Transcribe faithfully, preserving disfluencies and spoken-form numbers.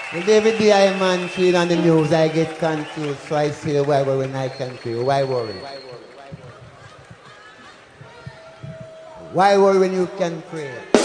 Well, every day I man see it on the news, I get confused, so I say, why worry when I can pray? Why worry? Why worry when you can pray?